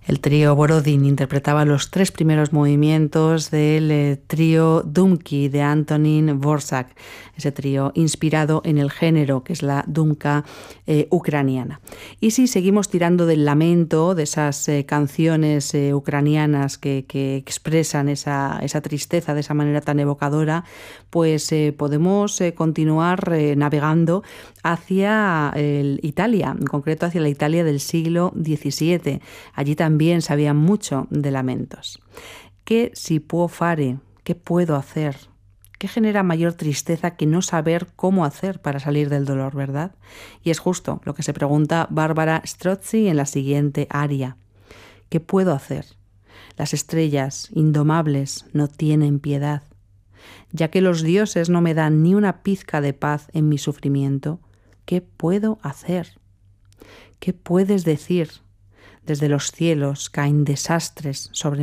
El trío Borodin interpretaba los 3 primeros movimientos del trío Dumki de Antonín Dvořák, ese trío inspirado en el género que es la dumka ucraniana. Y si seguimos tirando del lamento, de esas canciones ucranianas que expresan esa tristeza de esa manera tan evocadora, pues podemos continuar navegando hacia Italia, en concreto hacia la Italia del siglo XVII. Allí también sabían mucho de lamentos. ¿Qué si può fare? ¿Qué puedo hacer? ¿Qué genera mayor tristeza que no saber cómo hacer para salir del dolor, verdad? Y es justo lo que se pregunta Barbara Strozzi en la siguiente aria. ¿Qué puedo hacer? Las estrellas indomables no tienen piedad. Ya que los dioses no me dan ni una pizca de paz en mi sufrimiento, ¿qué puedo hacer? ¿Qué puedes decir? Desde los cielos caen desastres sobre